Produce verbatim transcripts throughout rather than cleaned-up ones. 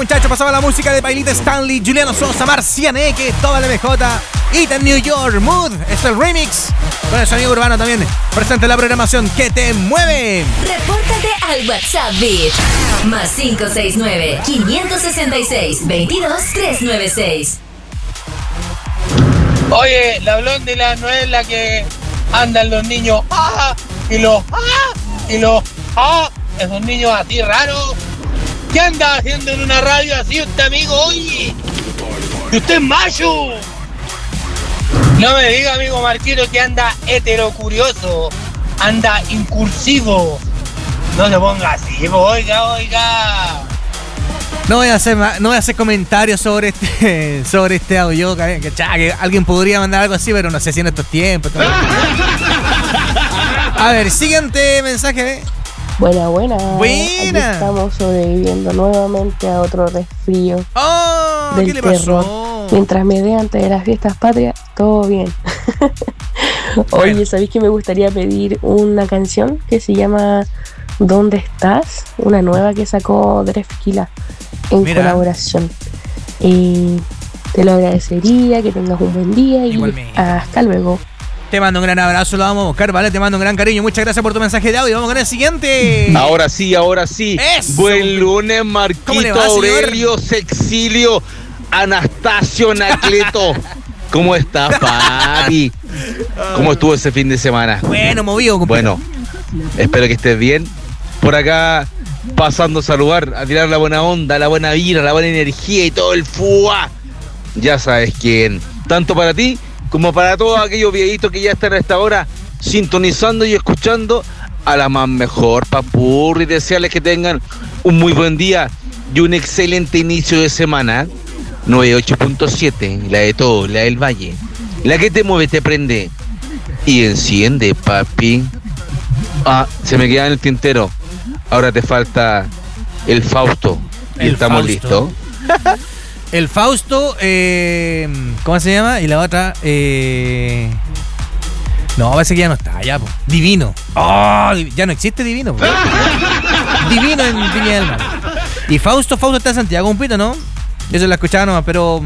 muchachos. Pasaba la música de Pailita Stanley, Juliano Sosa, Marcianeque, toda la M J, Ethan New York, Mood. Este es el remix con el sonido urbano también. Presente la programación que te mueve. Repórtate al WhatsApp Beat. Más cinco seis nueve, cinco seis seis, veintidós, trescientos noventa y seis. Oye, la blondie no es la que andan los niños ¡ah! Y los ¡ah! Y los ¡ah! Esos niños así raros. ¿Qué anda haciendo en una radio así usted, amigo? Oye, ¿y usted es macho? No me diga, amigo Marquito, que anda heterocurioso, anda incursivo. No se ponga así, oiga, oiga. No voy a hacer no voy a hacer comentarios sobre este sobre este audio, que, que, que alguien podría mandar algo así, pero no sé si en estos tiempos. A ver, siguiente mensaje. Buena, buena. Buena. Aquí estamos sobreviviendo nuevamente a otro resfrío. Oh, del ¿qué le terror. pasó? Mientras me dé antes de las fiestas patrias, todo bien. Oye, bueno. ¿Sabéis que me gustaría pedir una canción que se llama ¿Dónde estás? Una nueva que sacó Drefkila en Mira. colaboración. Y te lo agradecería, que tengas un buen día y Igualmente. hasta luego. Te mando un gran abrazo, lo vamos a buscar, ¿vale? Te mando un gran cariño. Muchas gracias por tu mensaje de audio. Vamos con el siguiente. Ahora sí, ahora sí. Eso. Buen lunes, Marquito, va, Aurelio, Sexilio, Anastasio, Anacleto. ¿Cómo estás, papi? ¿Cómo estuvo ese fin de semana? Bueno, movido. Compañero. Bueno, espero que estés bien. Por acá, pasando a saludar, a tirar la buena onda, la buena vibra, la buena energía y todo el fuá. Ya sabes quién. Tanto para ti como para todos aquellos viejitos que ya están a esta hora sintonizando y escuchando a la más mejor, papurri. Desearles que tengan un muy buen día y un excelente inicio de semana. noventa y ocho punto siete, la de todo, la del Valle. La que te mueve, te prende y enciende, papi. Ah, se me queda en el tintero. Ahora te falta el Fausto. Y El estamos Fausto. listos. El Fausto, eh, ¿cómo se llama? Y la otra, eh... no, parece que ya no está, ya, po. Divino. Oh, ya no existe Divino, po. Divino en Viña del Mar. Y Fausto, Fausto está en Santiago, un pito, ¿no? Yo se la escuchaba nomás, pero...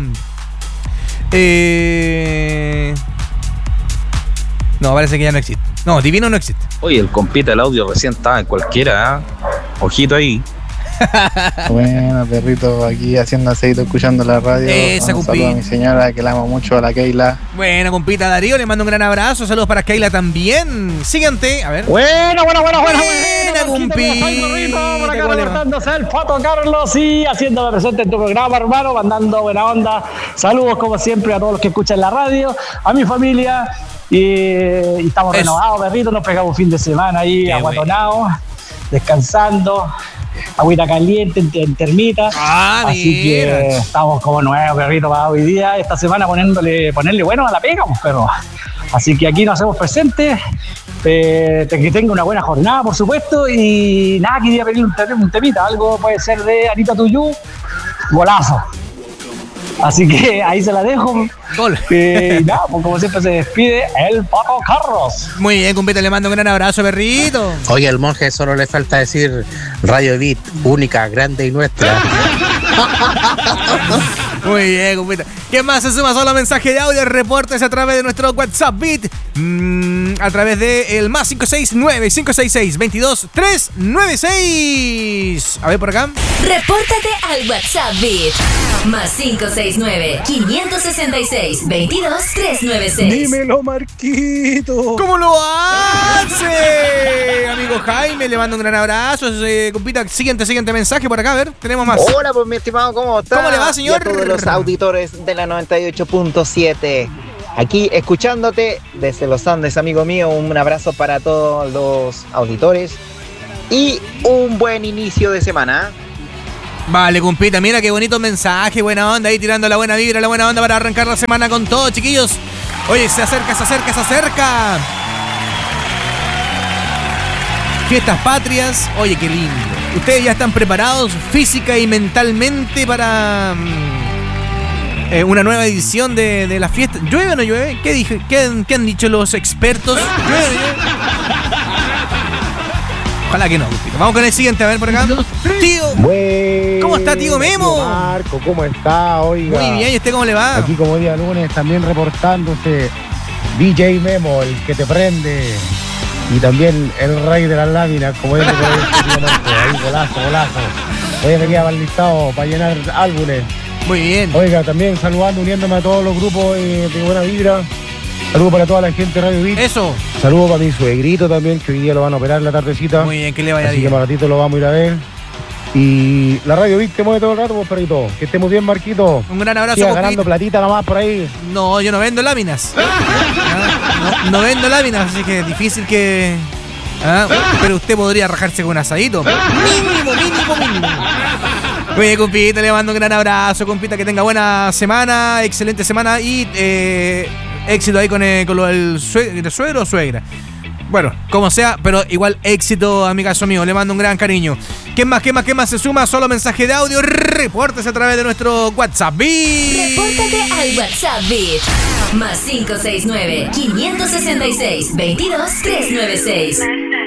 Eh... No, parece que ya no existe. No, Divino no existe. Oye, el compita del audio recién estaba en cualquiera, ¿eh? Ojito ahí. Bueno, perrito, aquí haciendo aceito, escuchando la radio. Esa, un saludo a mi señora, que la amo mucho, a la Keila. Bueno, compita Darío, le mando un gran abrazo. Saludos para Keila también. Siguiente, a ver. Bueno, bueno, bueno, bueno. Buena, compita. Por acá reportándose el Pato Carlos y haciéndome presente en tu programa, hermano, mandando buena onda. Saludos, como siempre, a todos los que escuchan la radio, a mi familia. Y, y estamos Eso. renovados, perrito. Nos pegamos un fin de semana ahí, aguatonados, bueno. descansando. Agüita caliente en, en termita. Ah, así mira. que estamos como nuevos, perrito, para hoy día, esta semana poniéndole, ponerle bueno a la pega, pues, perro. Así que aquí nos hacemos presentes. Eh, que tenga una buena jornada, por supuesto. Y nada, quería pedir un, un temita. Algo puede ser de Anita Tuyú. Golazo. Así que ahí se la dejo. Gol. Eh, y nada, pues como siempre se despide el Pato Carlos. Muy bien, compita, le mando un gran abrazo, perrito. Oye, al monje solo le falta decir Radio Beat, única, grande y nuestra. Muy bien, compita. ¿Quién más se suma solo mensaje de audio? Reportes a través de nuestro WhatsApp Beat. Mmm, a través de el más cinco seis nueve, cinco seis seis, veintidós, trescientos noventa y seis. A ver por acá. Repórtate al WhatsApp Beat. Más cinco seis nueve, cinco seis seis, veintidós, trescientos noventa y seis. Dímelo, Marquito. ¿Cómo lo hace? Amigo Jaime, le mando un gran abrazo. Eh, compita, siguiente, siguiente mensaje por acá. A ver, tenemos más. Hola, pues mi estimado, ¿cómo está? ¿Cómo le va, señor? Y a todos los auditores de la noventa y ocho punto siete. Aquí escuchándote desde los Andes, amigo mío. Un abrazo para todos los auditores y un buen inicio de semana. Vale, compita, mira qué bonito mensaje, buena onda ahí tirando la buena vibra, la buena onda para arrancar la semana con todo, chiquillos. Oye, se acerca, se acerca, se acerca. Fiestas patrias, oye, qué lindo. ¿Ustedes ya están preparados física y mentalmente para eh, una nueva edición de, de la fiesta? ¿Llueve o no llueve? ¿Qué, dije? ¿Qué, qué han dicho los expertos? ¿Llueve o no llueve? Ojalá que no, compita. Vamos con el siguiente, a ver por acá. Tío, Buena ¿cómo está, tío Memo? Marco, ¿cómo está? Oiga. Muy bien, ¿y usted cómo le va? Aquí como día lunes también reportándose D J Memo, el que te prende. Y también el rey de las láminas, como dice por ahí, tío Marco. Ahí, golazo, golazo. Hoy venía para el listado para llenar álbumes. Muy bien. Oiga, también saludando, uniéndome a todos los grupos de, de Buena Vibra. Saludos para toda la gente de Radio Beat. Eso. Saludos para mi suegrito también, que hoy día lo van a operar en la tardecita. Muy bien, que le vaya Así bien. que más ratito lo vamos a ir a ver. Y la Radio Beat te mueve todo el rato, pues, perrito. Que estemos bien, Marquito. Un gran abrazo, Siga Copito. ganando platita nomás por ahí. No, yo no vendo láminas. Ah, no, no vendo láminas, así que es difícil que... Ah, pero usted podría rajarse con un asadito. Mínimo, mínimo, mínimo. Oye, compita, le mando un gran abrazo, compita, que tenga buena semana, excelente semana y eh, éxito ahí con, eh, con lo del sue- suegro o suegra. Bueno, como sea, pero igual éxito, amigazo mío, le mando un gran cariño. ¿Quién más, qué más, qué más se suma? Solo mensaje de audio, repórtese a través de nuestro WhatsApp. Beat. Repórtate al WhatsApp Beat. Más cinco seis nueve, cinco seis seis, dos dos, tres nueve seis.